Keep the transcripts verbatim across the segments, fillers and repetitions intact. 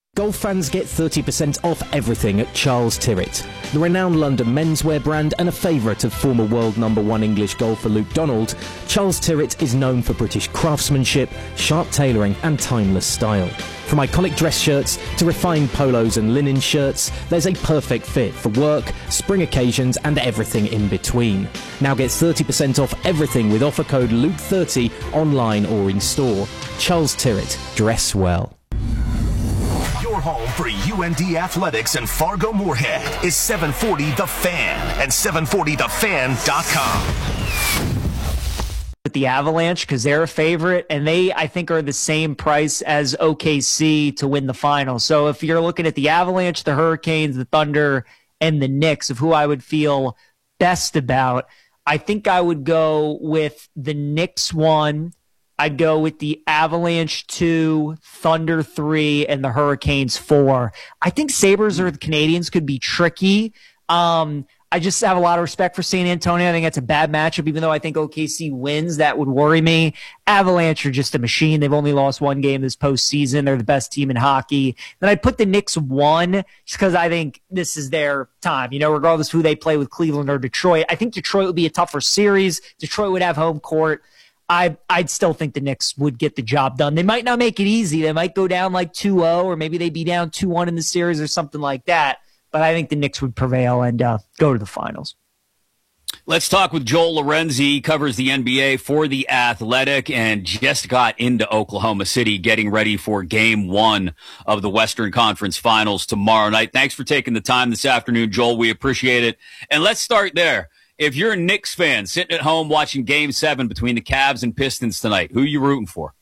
Golf fans get thirty percent off everything at Charles Tyrwhitt. The renowned London menswear brand and a favourite of former world number one English golfer Luke Donald, Charles Tyrwhitt is known for British craftsmanship, sharp tailoring and timeless style. From iconic dress shirts to refined polos and linen shirts, there's a perfect fit for work, spring occasions and everything in between. Now get thirty percent off everything with offer code Luke thirty online or in store. Charles Tyrwhitt, dress well. Home for U N D Athletics and Fargo Moorhead is seven forty The Fan and seven forty the fan dot com. With the Avalanche, because they're a favorite, and they, I think, are the same price as O K C to win the final. So if you're looking at the Avalanche, the Hurricanes, the Thunder, and the Knicks of who I would feel best about, I think I would go with the Knicks one. I'd go with the Avalanche two, Thunder three, and the Hurricanes four. I think Sabres or the Canadians could be tricky. Um, I just have a lot of respect for San Antonio. I think that's a bad matchup, even though I think O K C wins. That would worry me. Avalanche are just a machine. They've only lost one game this postseason. They're the best team in hockey. Then I'd put the Knicks one just because I think this is their time. You know, regardless of who they play with, Cleveland or Detroit. I think Detroit would be a tougher series. Detroit would have home court. I, I'd still think the Knicks would get the job done. They might not make it easy. They might go down like two oh, or maybe they'd be down two one in the series or something like that. But I think the Knicks would prevail and uh, go to the finals. Let's talk with Joel Lorenzi. He covers the N B A for The Athletic and just got into Oklahoma City getting ready for game one of the Western Conference Finals tomorrow night. Thanks for taking the time this afternoon, Joel. We appreciate it. And let's start there. If you're a Knicks fan sitting at home watching Game seven between the Cavs and Pistons tonight, who are you rooting for?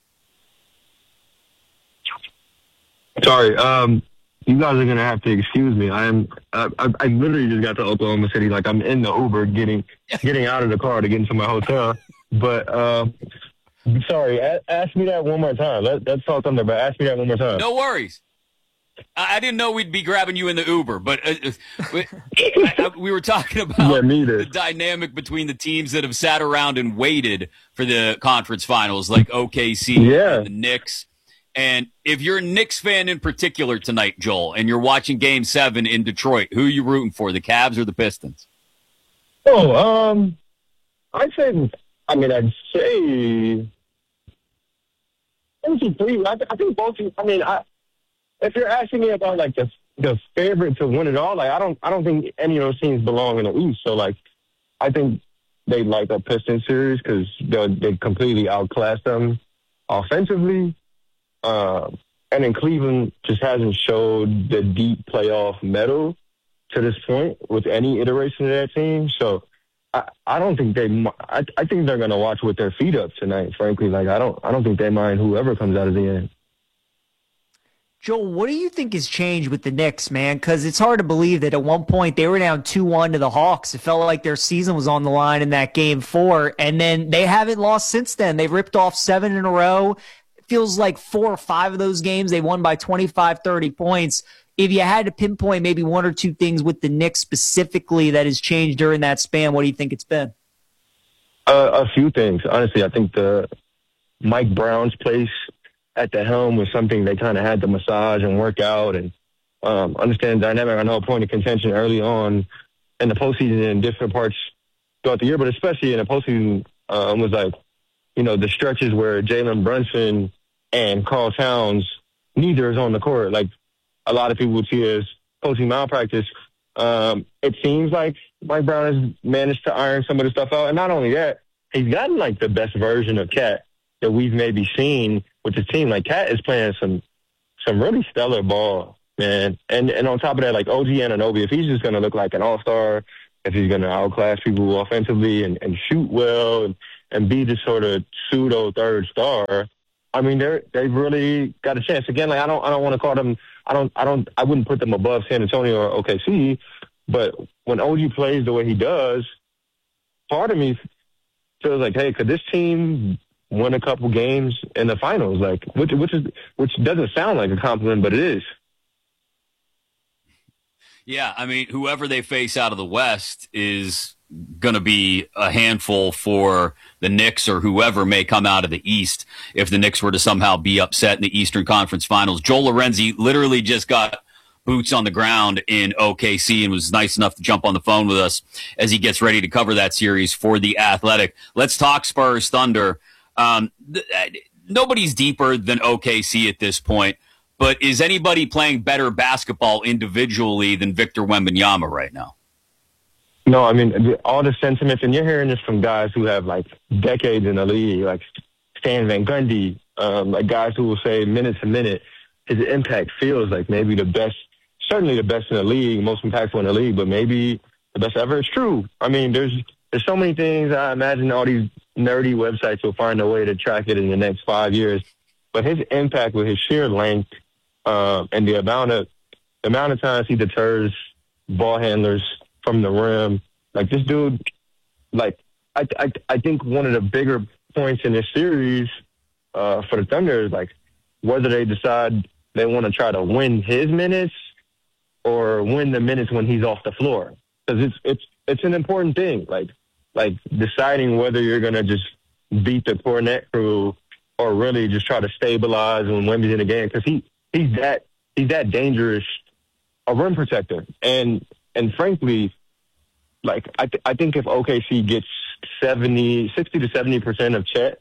Sorry, um, you guys are going to have to excuse me. I am. I, I, I literally just got to Oklahoma City. Like, I'm in the Uber getting getting out of the car to get into my hotel. But, um, sorry, a- ask me that one more time. Let, let's talk thunder, but ask me that one more time. No worries. I didn't know we'd be grabbing you in the Uber, but uh, we, I, I, we were talking about yeah, the dynamic between the teams that have sat around and waited for the conference finals, like O K C yeah. and the Knicks. And if you're a Knicks fan in particular tonight, Joel, and you're watching Game seven in Detroit, who are you rooting for, the Cavs or the Pistons? Oh, um, I'd say, I mean, I'd say, I think, three, I, I think both, I mean, I, if you're asking me about like the the favorite to win it all, like I don't I don't think any of those teams belong in the East. So like I think they like a Pistons series because they they completely outclassed them offensively, uh, and then Cleveland just hasn't showed the deep playoff mettle to this point with any iteration of that team. So I, I don't think they I I think they're gonna watch with their feet up tonight. Frankly, like I don't I don't think they mind whoever comes out of the end. Joel, what do you think has changed with the Knicks, man? Because it's hard to believe that at one point they were down two one to the Hawks. It felt like their season was on the line in that game four, and then they haven't lost since then. They've ripped off seven in a row. It feels like four or five of those games they won by twenty-five, thirty points. If you had to pinpoint maybe one or two things with the Knicks specifically that has changed during that span, what do you think it's been? Uh, a few things. Honestly, I think the Mike Brown's place at the helm was something they kind of had to massage and work out and um, understand the dynamic. I know a point of contention early on in the postseason in different parts throughout the year, but especially in the postseason um, was like, you know, the stretches where Jalen Brunson and Karl Towns, neither is on the court. Like a lot of people would see as postseason malpractice. Um, it seems like Mike Brown has managed to iron some of the stuff out. And not only that, he's gotten like the best version of Cat that we've maybe seen with the team. Like Cat is playing some some really stellar ball, man. And and on top of that, like O G Anunoby, if he's just gonna look like an all-star, if he's gonna outclass people offensively and, and shoot well and, and be this sort of pseudo third star, I mean they're they've really got a chance. Again, like I don't I don't want to call them I don't I don't I wouldn't put them above San Antonio or O K C, but when O G plays the way he does, part of me feels like, hey, could this team win a couple games in the finals, like which which is which doesn't sound like a compliment, but it is. Yeah, I mean, whoever they face out of the West is going to be a handful for the Knicks or whoever may come out of the East if the Knicks were to somehow be upset in the Eastern Conference Finals. Joel Lorenzi literally just got boots on the ground in O K C and was nice enough to jump on the phone with us as he gets ready to cover that series for The Athletic. Let's talk Spurs Thunder. Um, th- nobody's deeper than O K C at this point, but is anybody playing better basketball individually than Victor Wembanyama right now? No, I mean, all the sentiments, and you're hearing this from guys who have, like, decades in the league, like Stan Van Gundy, um, like guys who will say minute to minute, his impact feels like maybe the best, certainly the best in the league, most impactful in the league, but maybe the best ever. It's true. I mean, there's there's so many things. I imagine all these nerdy websites will find a way to track it in the next five years. But his impact with his sheer length uh, and the amount of the amount of times he deters ball handlers from the rim, like this dude, like I I I think one of the bigger points in this series uh, for the Thunder is like whether they decide they want to try to win his minutes or win the minutes when he's off the floor, because it's it's it's an important thing, like like deciding whether you're gonna just beat the Cornet crew or really just try to stabilize when Wemby's in the game, because he he's that he's that dangerous a rim protector, and and frankly, like I th- I think if O K C gets seventy, sixty to seventy percent of Chet,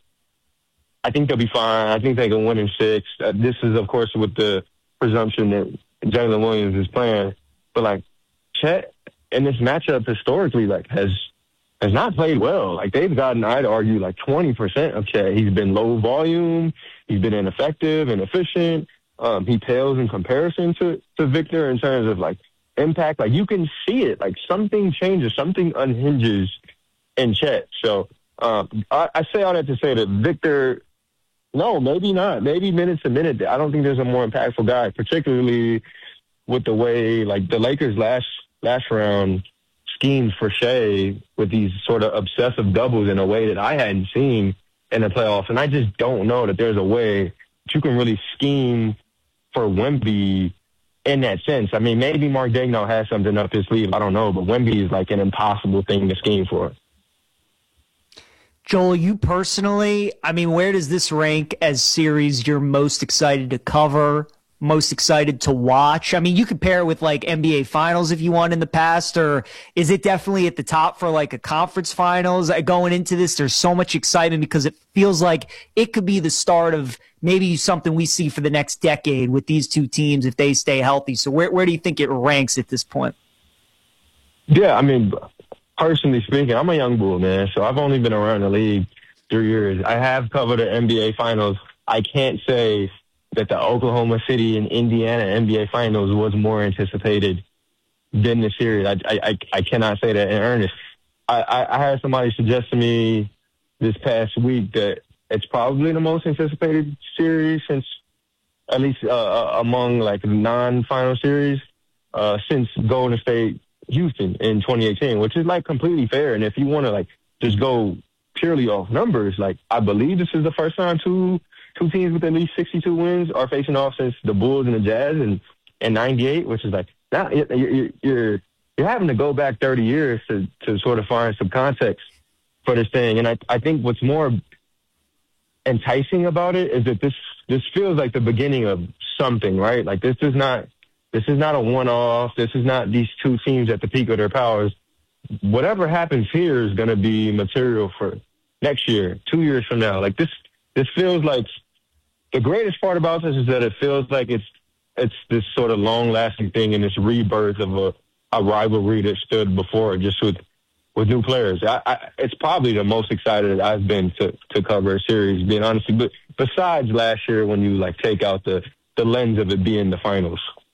I think they'll be fine. I think they can win in six. Uh, this is, of course, with the presumption that Jalen Williams is playing. But, like, Chet in this matchup historically, like, has has not played well. Like, they've gotten, I'd argue, like, twenty percent of Chet. He's been low volume. He's been ineffective, inefficient. Um, he pales in comparison to, to Victor in terms of, like, impact. Like, you can see it. Like, something changes. Something unhinges in Chet. So, um, I, I say all that to say that Victor – no, maybe not. Maybe minute to minute. I don't think there's a more impactful guy, particularly with the way, like, the Lakers last last round schemed for Shea with these sort of obsessive doubles in a way that I hadn't seen in the playoffs. And I just don't know that there's a way that you can really scheme for Wemby in that sense. I mean, maybe Mark Daigneault has something up his sleeve. I don't know. But Wemby is, like, an impossible thing to scheme for. Joel, you personally, I mean, where does this rank as series you're most excited to cover, most excited to watch? I mean, you could pair it with like N B A Finals if you want in the past, or is it definitely at the top for like a conference finals? Going into this, there's so much excitement because it feels like it could be the start of maybe something we see for the next decade with these two teams if they stay healthy. So where, where do you think it ranks at this point? Yeah, I mean, personally speaking, I'm a young bull, man, so I've only been around the league three years. I have covered the N B A Finals. I can't say that the Oklahoma City and Indiana N B A Finals was more anticipated than the series. I I, I cannot say that in earnest. I, I, I had somebody suggest to me this past week that it's probably the most anticipated series since, at least uh, among like non-final series, uh, since Golden State Houston in twenty eighteen, which is like completely fair. And if you want to like just go purely off numbers, like I believe this is the first time two two teams with at least sixty-two wins are facing off since the Bulls and the Jazz in, in ninety-eight, which is like now you're, you're you're having to go back thirty years to to sort of find some context for this thing. And I I think what's more enticing about it is that this this feels like the beginning of something, right? Like this is not. This is not a one-off. This is not these two teams at the peak of their powers. Whatever happens here is going to be material for next year, two years from now. Like this, this feels like the greatest part about this is that it feels like it's it's this sort of long-lasting thing and this rebirth of a, a rivalry that stood before, just with with new players. I, I, it's probably the most excited I've been to to cover a series, being honest. But besides last year, when you like take out the the lens of it being the finals.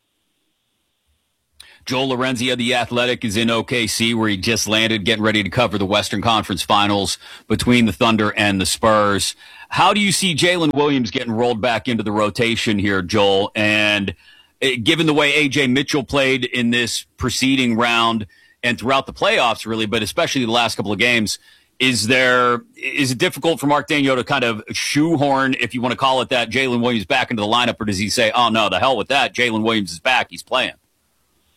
Joel Lorenzi of The Athletic is in O K C, where he just landed, getting ready to cover the Western Conference Finals between the Thunder and the Spurs. How do you see Jalen Williams getting rolled back into the rotation here, Joel? And given the way A J Mitchell played in this preceding round and throughout the playoffs, really, but especially the last couple of games, is there is it difficult for Mark Daigneault to kind of shoehorn, if you want to call it that, Jalen Williams back into the lineup, or does he say, oh, no, the hell with that, Jalen Williams is back, he's playing?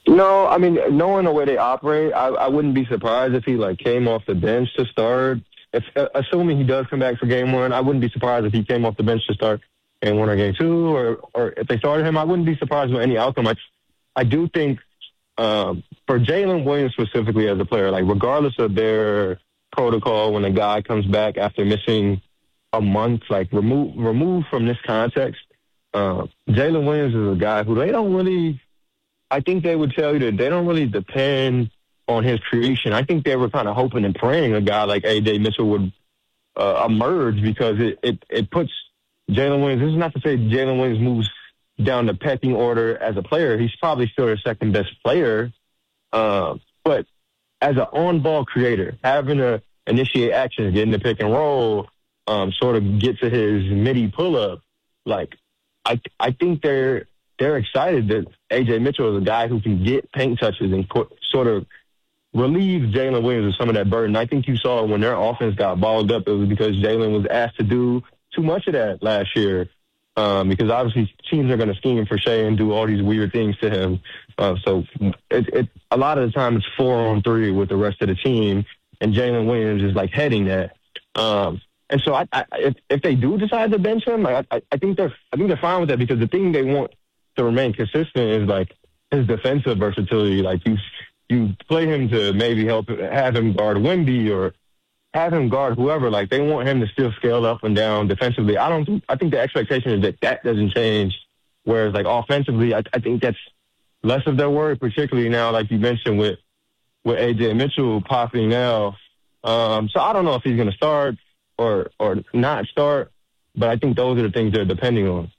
No, I mean, knowing the way they operate, I, I wouldn't be surprised if he like came off the bench to start. If uh, assuming he does come back for game one, I wouldn't be surprised if he came off the bench to start game one or game two, or or if they started him, I wouldn't be surprised with any outcome. I, I do think um, for Jalen Williams specifically as a player, like regardless of their protocol, when a guy comes back after missing a month, like remove remove from this context, uh, Jalen Williams is a guy who they don't really. I think they would tell you that they don't really depend on his creation. I think they were kind of hoping and praying a guy like A J Mitchell would uh, emerge, because it, it, it puts Jalen Williams, this is not to say Jalen Williams moves down the pecking order as a player. He's probably still their second best player. Uh, but as an on-ball creator, having to initiate actions, getting the pick and roll, um, sort of get to his midi pull-up, like I I think they're they're excited that A J Mitchell is a guy who can get paint touches and put, sort of relieve Jalen Williams of some of that burden. I think you saw when their offense got balled up, it was because Jalen was asked to do too much of that last year. Um, because obviously teams are going to scheme for Shea and do all these weird things to him. Uh, so it, it, a lot of the time it's four on three with the rest of the team, and Jalen Williams is like heading that. Um, and so I, I, if, if they do decide to bench him, like, I, I think they're I think they're fine with that, because the thing they want to remain consistent is like his defensive versatility. Like you, you play him to maybe help have him guard Wemby or have him guard whoever. Like they want him to still scale up and down defensively. I don't. I think the expectation is that that doesn't change. Whereas like offensively, I, I think that's less of their worry, particularly now, like you mentioned with with A J Mitchell popping now. Um, so I don't know if he's going to start or or not start, but I think those are the things they're depending on.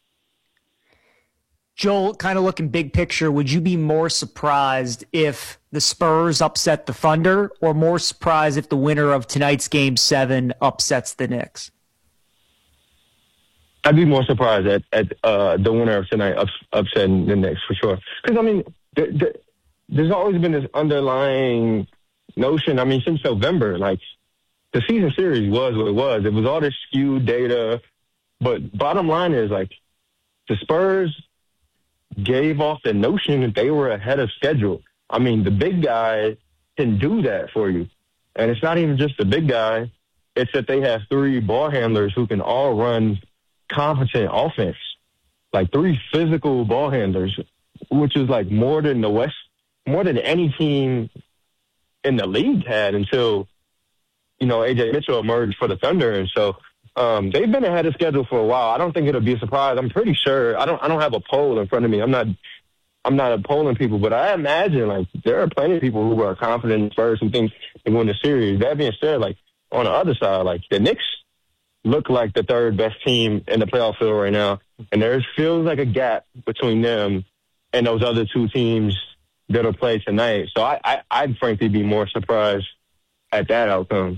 Joel, kind of looking big picture, would you be more surprised if the Spurs upset the Thunder, or more surprised if the winner of tonight's Game seven upsets the Knicks? I'd be more surprised at, at uh, the winner of tonight ups, upsetting the Knicks, for sure. Because, I mean, the, the, there's always been this underlying notion, I mean, since November, like, the season series was what it was. It was all this skewed data. But bottom line is, like, the Spurs gave off the notion that they were ahead of schedule. I mean, the big guy can do that for you. And it's not even just the big guy. It's that they have three ball handlers who can all run competent offense. Like three physical ball handlers, which is like more than the West, more than any team in the league had until, you know, A J Mitchell emerged for the Thunder. And so Um, they've been ahead of schedule for a while. I don't think it'll be a surprise. I'm pretty sure. I don't. I don't have a poll in front of me. I'm not. I'm not polling people, but I imagine like there are plenty of people who are confident in Spurs who think they win the series. That being said, like on the other side, like the Knicks look like the third best team in the playoff field right now, and there feels like a gap between them and those other two teams that'll play tonight. So I, I I'd frankly be more surprised at that outcome.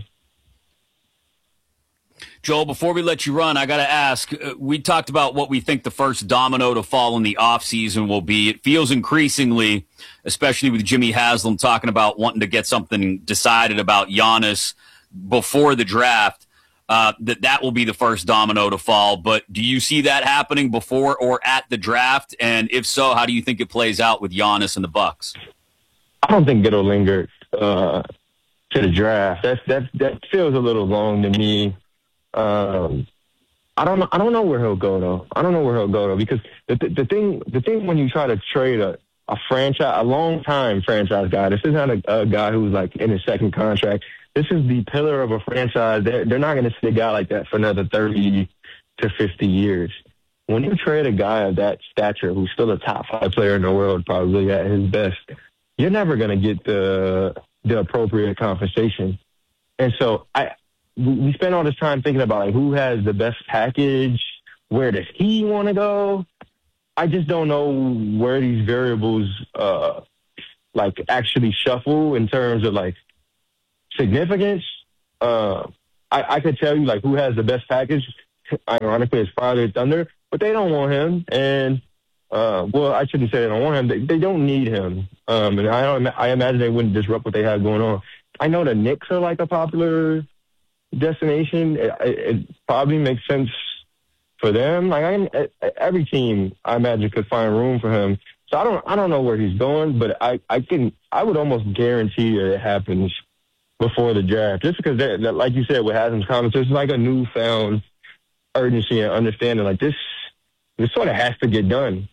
Joel, before we let you run, I got to ask, uh, we talked about what we think the first domino to fall in the offseason will be. It feels increasingly, especially with Jimmy Haslam talking about wanting to get something decided about Giannis before the draft, uh, that that will be the first domino to fall. But do you see that happening before or at the draft? And if so, how do you think it plays out with Giannis and the Bucks? I don't think it'll linger uh, to the draft. That, that, that feels a little long to me. Um, I don't know. I don't know where he'll go though. I don't know where he'll go though, because the the, the thing the thing when you try to trade a, a franchise, a long time franchise guy, this is not a, a guy who's like in his second contract. This is the pillar of a franchise. They're, they're not going to see a guy like that for another thirty to fifty years. When you trade a guy of that stature, who's still a top five player in the world, probably at his best, you're never going to get the the appropriate compensation. And so I. We spend all this time thinking about like who has the best package, where does he want to go? I just don't know where these variables uh, like actually shuffle in terms of like significance. Uh, I, I could tell you like who has the best package. Ironically, it's probably Thunder, but they don't want him. And uh, well, I shouldn't say they don't want him. They, they don't need him. Um, and I don't. I imagine they wouldn't disrupt what they have going on. I know the Knicks are like a popular destination. It, it probably makes sense for them. Like I, every team, I imagine, could find room for him. So I don't I don't know where he's going, but I, I can I would almost guarantee that it happens before the draft, just because that, that like you said with Haslam's comments, there's like a newfound urgency and understanding. Like this, this sort of has to get done.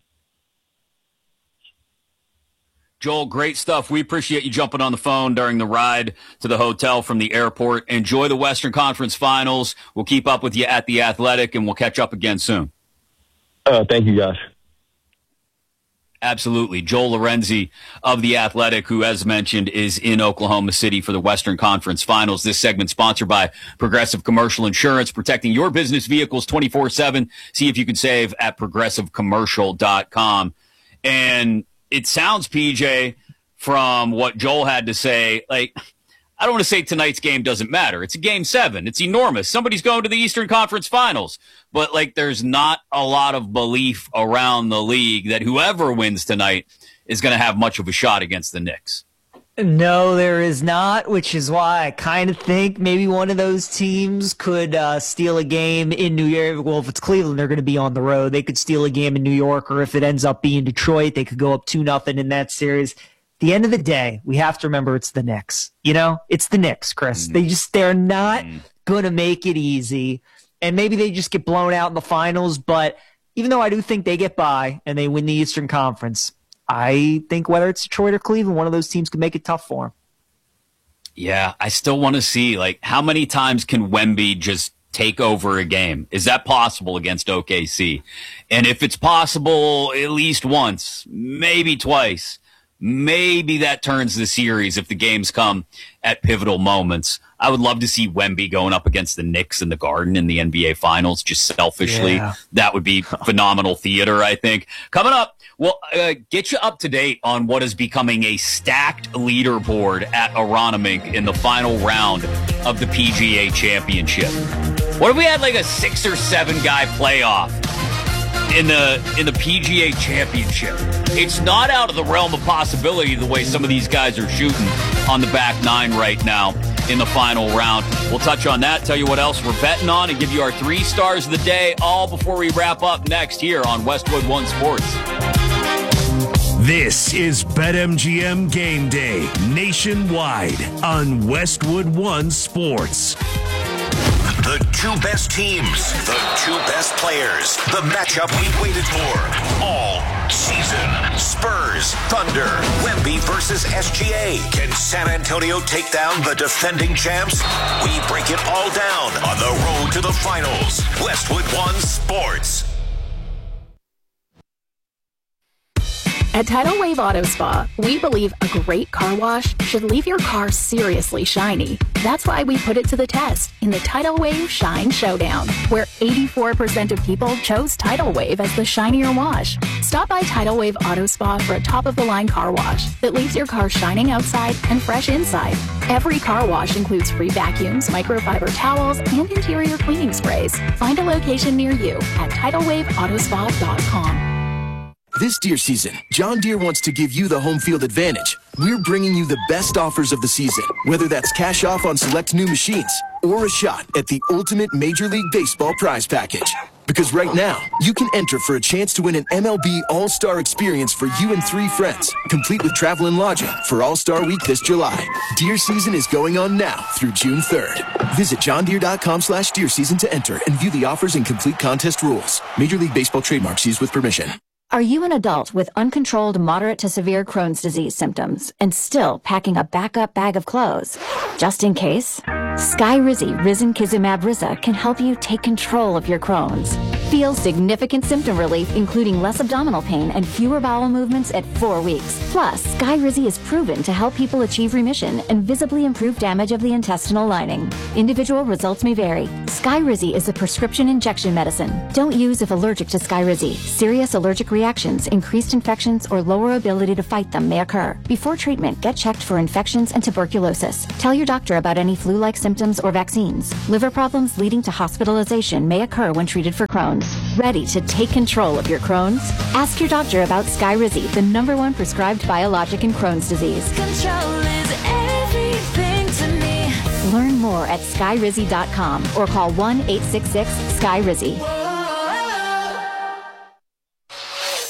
Joel, great stuff. We appreciate you jumping on the phone during the ride to the hotel from the airport. Enjoy the Western Conference Finals. We'll keep up with you at the Athletic, and we'll catch up again soon. Uh, thank you, guys. Absolutely. Joel Lorenzi of The Athletic, who, as mentioned, is in Oklahoma City for the Western Conference Finals. This segment sponsored by Progressive Commercial Insurance, protecting your business vehicles twenty-four seven. See if you can save at progressive commercial dot com. And it sounds, P J, from what Joel had to say, like, I don't want to say tonight's game doesn't matter. It's a game seven. It's enormous. Somebody's going to the Eastern Conference Finals. But, like, there's not a lot of belief around the league that whoever wins tonight is going to have much of a shot against the Knicks. No, there is not, which is why I kind of think maybe one of those teams could uh, steal a game in New York. Well, if it's Cleveland, they're going to be on the road. They could steal a game in New York, or if it ends up being Detroit, they could go up two nothing in that series. At the end of the day, we have to remember it's the Knicks. You know, it's the Knicks, Chris. Mm. They just, they're not mm. going to make it easy. And maybe they just get blown out in the finals. But even though I do think they get by and they win the Eastern Conference, I think whether it's Detroit or Cleveland, one of those teams could make it tough for them. Yeah, I still want to see, like, how many times can Wemby just take over a game? Is that possible against O K C? And if it's possible at least once, maybe twice, maybe that turns the series if the games come at pivotal moments. I would love to see Wemby going up against the Knicks in the Garden in the N B A Finals, just selfishly. Yeah. That would be phenomenal theater, I think. Coming up, we'll uh, get you up to date on what is becoming a stacked leaderboard at Aronimink in the final round of the P G A Championship. What if we had like a six or seven guy playoff in the in the P G A Championship? It's not out of the realm of possibility the way some of these guys are shooting on the back nine right now in the final round. We'll touch on that, tell you what else we're betting on, and give you our three stars of the day, all before we wrap up next here on Westwood One Sports. This is BetMGM Game Day nationwide on Westwood One Sports. The two best teams, the two best players, the matchup we've waited for all season. Spurs, Thunder, Wemby versus S G A. Can San Antonio take down the defending champs? We break it all down on the road to the finals. Westwood One Sports. At Tidal Wave Auto Spa, we believe a great car wash should leave your car seriously shiny. That's why we put it to the test in the Tidal Wave Shine Showdown, where eighty-four percent of people chose Tidal Wave as the shinier wash. Stop by Tidal Wave Auto Spa for a top-of-the-line car wash that leaves your car shining outside and fresh inside. Every car wash includes free vacuums, microfiber towels, and interior cleaning sprays. Find a location near you at tidal wave auto spa dot com. This deer season, John Deere wants to give you the home field advantage. We're bringing you the best offers of the season, whether that's cash off on select new machines or a shot at the ultimate Major League Baseball prize package. Because right now, you can enter for a chance to win an M L B All-Star experience for you and three friends, complete with travel and lodging for All-Star Week this July. Deer season is going on now through June third. Visit johndeere.com slash deer season to enter and view the offers and complete contest rules. Major League Baseball trademarks used with permission. Are you an adult with uncontrolled moderate to severe Crohn's disease symptoms and still packing a backup bag of clothes? Just in case? Skyrizi Risankizumab Riza can help you take control of your Crohn's. Feel significant symptom relief, including less abdominal pain and fewer bowel movements at four weeks. Plus, Skyrizi is proven to help people achieve remission and visibly improve damage of the intestinal lining. Individual results may vary. Skyrizi is a prescription injection medicine. Don't use if allergic to Skyrizi. Serious allergic reactions, increased infections, or lower ability to fight them may occur. Before treatment, get checked for infections and tuberculosis. Tell your doctor about any flu-like symptoms or vaccines. Liver problems leading to hospitalization may occur when treated for Crohn's. Ready to take control of your Crohn's? Ask your doctor about Skyrizi, the number one prescribed biologic in Crohn's disease. Control is everything to me. Learn more at skyrizi dot com or call one eight six six, S K Y R I Z I.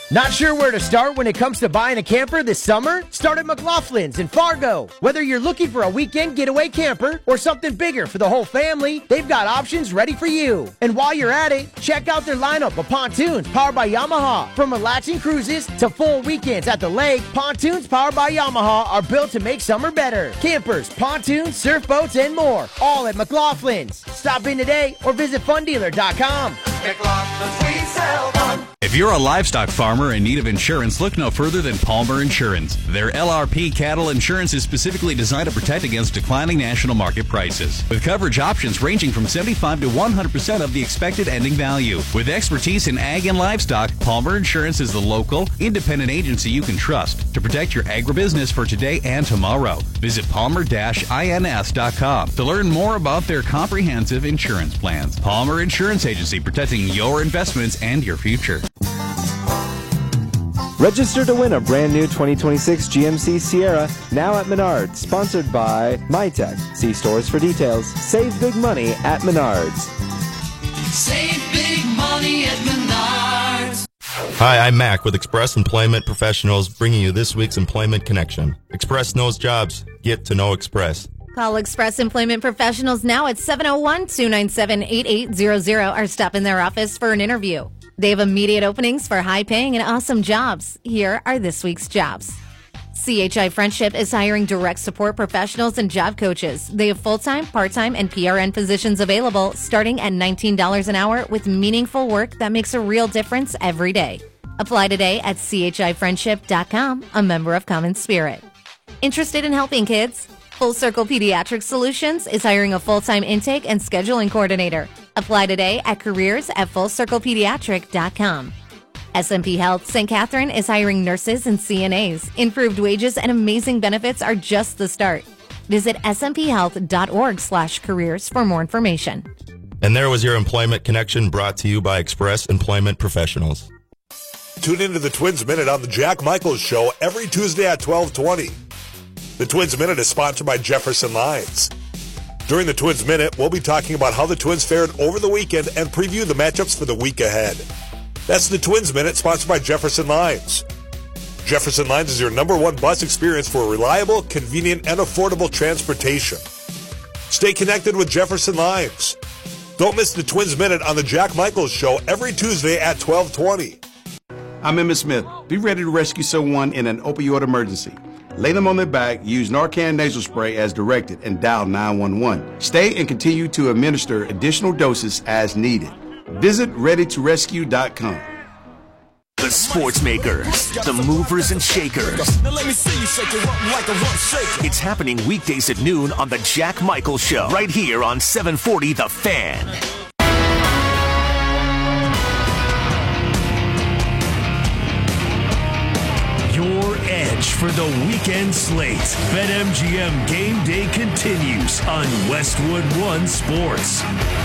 Not sure where to start when it comes to buying a camper this summer? Start at McLaughlin's in Fargo. Whether you're looking for a weekend getaway camper or something bigger for the whole family, they've got options ready for you. And while you're at it, check out their lineup of pontoons powered by Yamaha. From relaxing cruises to full weekends at the lake, pontoons powered by Yamaha are built to make summer better. Campers, pontoons, surf boats, and more. All at McLaughlin's. Stop in today or visit fun dealer dot com. McLaughlin's, we sell fun. If you're a livestock farmer in need of insurance, look no further than Palmer Insurance. Their L R P cattle insurance is specifically designed to protect against declining national market prices, with coverage options ranging from seventy-five to one hundred percent of the expected ending value. With expertise in ag and livestock, Palmer Insurance is the local, independent agency you can trust to protect your agribusiness for today and tomorrow. Visit palmer dash ins dot com to learn more about their comprehensive insurance plans. Palmer Insurance Agency, protecting your investments and your future. Register to win a brand new twenty twenty-six G M C Sierra, now at Menards, sponsored by MyTech. See stores for details. Save big money at Menards. Save big money at Menards. Hi, I'm Mac with Express Employment Professionals, bringing you this week's Employment Connection. Express knows jobs. Get to know Express. Call Express Employment Professionals now at seven oh one, two nine seven, eight eight zero zero or stop in their office for an interview. They have immediate openings for high-paying and awesome jobs. Here are this week's jobs. C H I Friendship is hiring direct support professionals and job coaches. They have full-time, part-time, and P R N positions available starting at nineteen dollars an hour with meaningful work that makes a real difference every day. Apply today at c h i friendship dot com, a member of Common Spirit. Interested in helping kids? Full Circle Pediatric Solutions is hiring a full-time intake and scheduling coordinator. Apply today at careers at full circle pediatric dot com. S and P Health Saint Catherine is hiring nurses and C N As. Improved wages and amazing benefits are just the start. Visit s m p health dot org slash careers for more information. And there was your Employment Connection, brought to you by Express Employment Professionals. Tune into the Twins Minute on the Jack Michaels Show every Tuesday at twelve twenty. The Twins Minute is sponsored by Jefferson Lines. During the Twins Minute, we'll be talking about how the Twins fared over the weekend and preview the matchups for the week ahead. That's the Twins Minute, sponsored by Jefferson Lines. Jefferson Lines is your number one bus experience for reliable, convenient, and affordable transportation. Stay connected with Jefferson Lines. Don't miss the Twins Minute on the Jack Michaels Show every Tuesday at twelve twenty. I'm Emmett Smith. Be ready to rescue someone in an opioid emergency. Lay them on their back, use Narcan nasal spray as directed, and dial nine one one. Stay and continue to administer additional doses as needed. Visit ready to rescue dot com. The Sports Makers, the movers and shakers. Now let me see you shake it up like a rump shaker. It's happening weekdays at noon on the Jack Michaels Show, right here on seven forty The Fan. Your edge for the weekend slate. BetMGM Game Day continues on Westwood One Sports.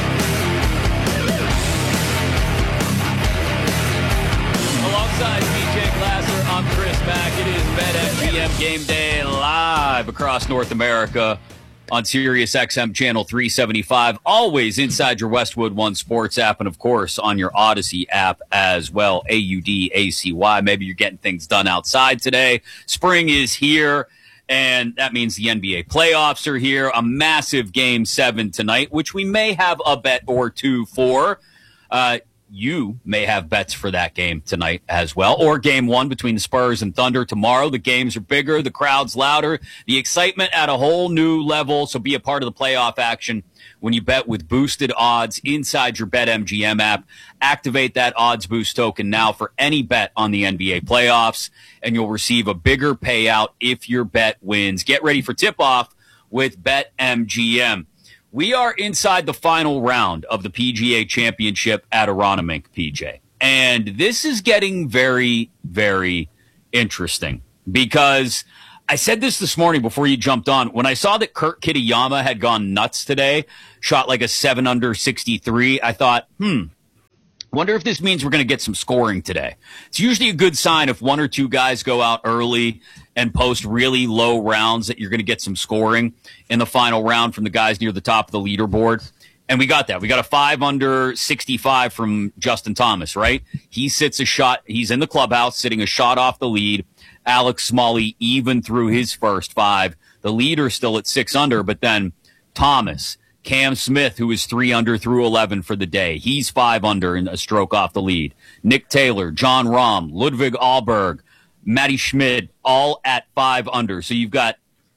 Alongside D J Glasser, I'm Chris Mack. It is BetMGM Game Day live across North America on Sirius X M Channel three seventy-five. Always inside your Westwood One Sports app, and of course on your Odyssey app as well. A U D A C Y. Maybe you're getting things done outside today. Spring is here, and that means the N B A playoffs are here. A massive Game seven tonight, which we may have a bet or two for. Uh, You may have bets for that game tonight as well, or game one between the Spurs and Thunder tomorrow. The games are bigger, the crowd's louder, the excitement at a whole new level. So be a part of the playoff action when you bet with boosted odds inside your BetMGM app. Activate that odds boost token now for any bet on the N B A playoffs, and you'll receive a bigger payout if your bet wins. Get ready for tip-off with BetMGM. We are inside the final round of the P G A Championship at Aronimink, P J. And this is getting very, very interesting because I said this this morning before you jumped on. When I saw that Kurt Kitayama had gone nuts today, shot like a seven under sixty-three, I thought, hmm, wonder if this means we're going to get some scoring today. It's usually a good sign if one or two guys go out early and post really low rounds that you're going to get some scoring in the final round from the guys near the top of the leaderboard. And we got that. We got a five under sixty-five from Justin Thomas, right? He sits a shot. He's in the clubhouse sitting a shot off the lead. Alex Smalley even through his first five. The leader still at six under, but then Thomas, Cam Smith, who is three under through eleven for the day. He's five under and a stroke off the lead. Nick Taylor, John Rahm, Ludwig Ahlberg, Matty Schmid, all at five under. So you've got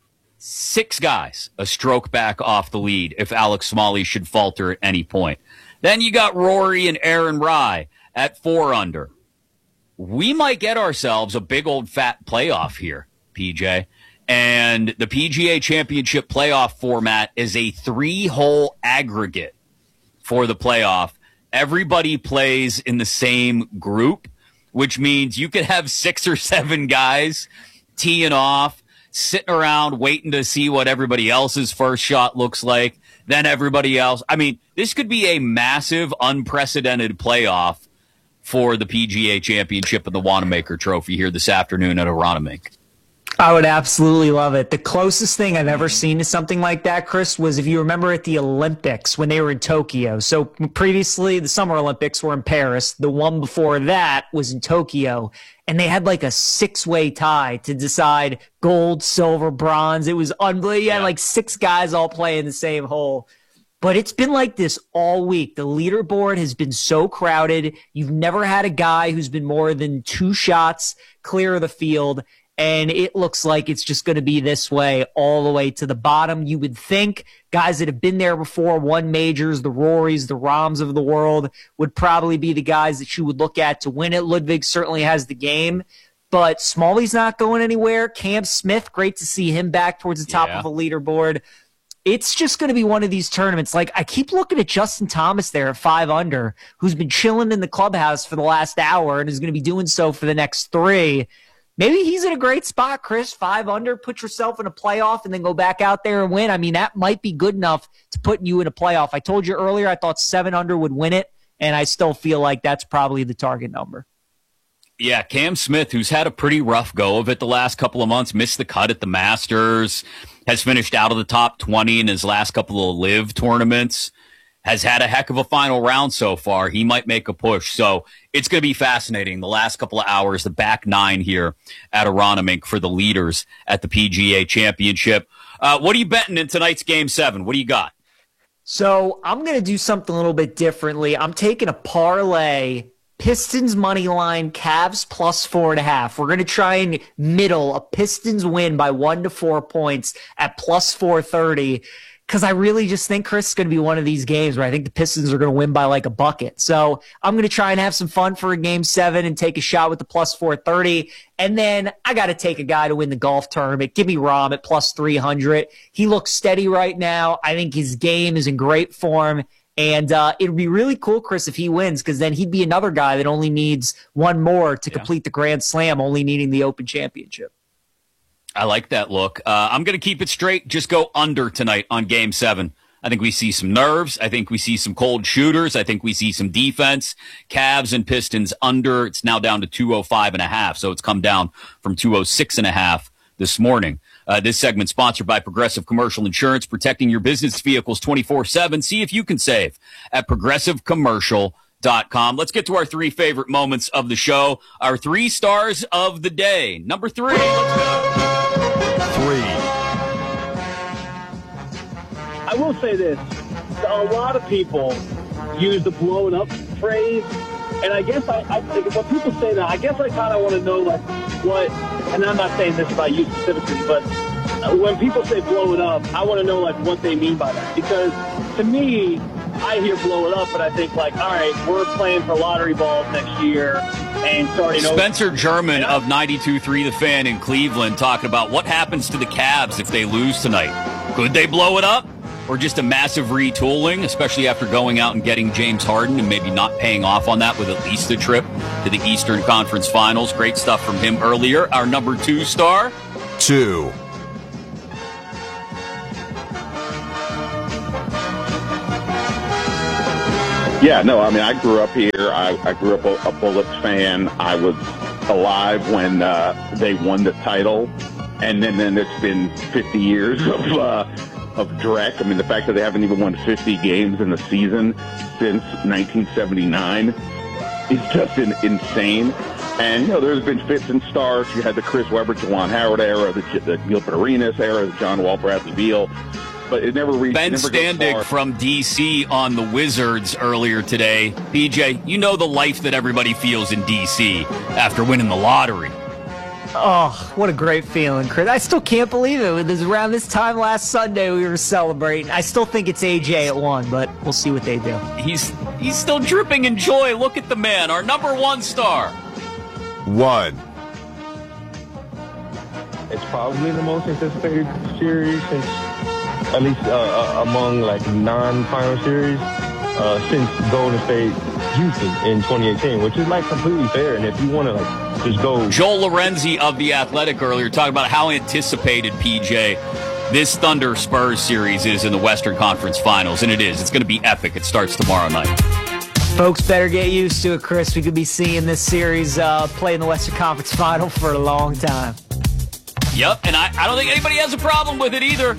six guys a stroke back off the lead if Alex Smalley should falter at any point. Then you got Rory and Aaron Rye at four under. We might get ourselves a big old fat playoff here, P J. And the P G A Championship playoff format is a three-hole aggregate for the playoff. Everybody plays in the same group, which means you could have six or seven guys teeing off, sitting around waiting to see what everybody else's first shot looks like, then everybody else. I mean, this could be a massive, unprecedented playoff for the P G A Championship and the Wanamaker Trophy here this afternoon at Aronimink. I would absolutely love it. The closest thing I've ever seen to something like that, Chris, was if you remember at the Olympics when they were in Tokyo. So previously, the Summer Olympics were in Paris. The one before that was in Tokyo. And they had like a six-way tie to decide gold, silver, bronze. It was unbelievable. You had like six guys all playing the same hole. But it's been like this all week. The leaderboard has been so crowded. You've never had a guy who's been more than two shots clear of the field. And it looks like it's just going to be this way all the way to the bottom. You would think guys that have been there before, won majors, the Rorys, the Rahms of the world, would probably be the guys that you would look at to win it. Ludwig certainly has the game, but Smalley's not going anywhere. Cam Smith, great to see him back towards the top Yeah. of the leaderboard. It's just going to be one of these tournaments. Like, I keep looking at Justin Thomas there at five under, who's been chilling in the clubhouse for the last hour and is going to be doing so for the next three. Maybe he's in a great spot, Chris. Five under, put yourself in a playoff and then go back out there and win. I mean, that might be good enough to put you in a playoff. I told you earlier I thought seven under would win it, and I still feel like that's probably the target number. Yeah, Cam Smith, who's had a pretty rough go of it the last couple of months, missed the cut at the Masters, has finished out of the top twenty in his last couple of live tournaments, has had a heck of a final round so far. He might make a push. So it's going to be fascinating. The last couple of hours, the back nine here at Aronimink for the leaders at the P G A Championship. Uh, what are you betting in tonight's Game seven? What do you got? So I'm going to do something a little bit differently. I'm taking a parlay, Pistons money line, Cavs plus four and a half. We're going to try and middle a Pistons win by one to four points at plus four thirty. Because I really just think, Chris, it's going to be one of these games where I think the Pistons are going to win by like a bucket. So I'm going to try and have some fun for a game seven and take a shot with the plus four thirty. And then I got to take a guy to win the golf tournament. Give me Rahm at plus three hundred. He looks steady right now. I think his game is in great form. And uh, it would be really cool, Chris, if he wins, because then he'd be another guy that only needs one more to yeah. complete the Grand Slam, only needing the Open Championship. I like that look. Uh, I'm going to keep it straight. Just go under tonight on Game seven. I think we see some nerves. I think we see some cold shooters. I think we see some defense. Cavs and Pistons under. It's now down to two oh five and a half, so it's come down from two oh six and a half this morning. Uh, this segment sponsored by Progressive Commercial Insurance, protecting your business vehicles twenty-four seven. See if you can save at progressive commercial dot com. Let's get to our three favorite moments of the show. Our three stars of the day. Number three. Let's go. Three. I will say this. A lot of people use the blow it up phrase. And I guess I, I think when people say that, I guess I kind of want to know, like, what, and I'm not saying this about you specifically, but when people say blow it up, I want to know, like, what they mean by that. Because to me, I hear blow it up, but I think, like, all right, we're playing for lottery balls next year and starting over. Spencer German of ninety-two point three The Fan in Cleveland talking about what happens to the Cavs if they lose tonight. Could they blow it up? Or just a massive retooling, especially after going out and getting James Harden and maybe not paying off on that with at least a trip to the Eastern Conference Finals. Great stuff from him earlier. Our number two star. Two. Yeah, no, I mean, I grew up here. I, I grew up a, a Bullets fan. I was alive when uh, they won the title. And then, then it's been fifty years of uh, of dreck. I mean, the fact that they haven't even won fifty games in the season since nineteen seventy-nine is just in, insane. And, you know, there's been fits and starts. You had the Chris Webber, Juwan Howard era, the, the Gilbert Arenas era, the John Wall, Bradley Beal. But it never reached. Ben never Standig from D C on the Wizards earlier today. B J, you know the life that everybody feels in D C after winning the lottery. Oh, what a great feeling, Chris. I still can't believe it. It was around this time last Sunday we were celebrating. I still think it's A J at one, but we'll see what they do. He's he's still dripping in joy. Look at the man, our number one star. One. It's probably the most anticipated series since, at least uh, uh, among like non-final series, uh, since Golden State Houston in twenty eighteen, which is like completely fair. And if you want to like just go, Joel Lorenzi of The Athletic earlier talking about how anticipated P J this Thunder Spurs series is in the Western Conference Finals, and it is. It's going to be epic. It starts tomorrow night. Folks better get used to it, Chris. We could be seeing this series uh, play in the Western Conference Final for a long time. Yep, and I, I don't think anybody has a problem with it either.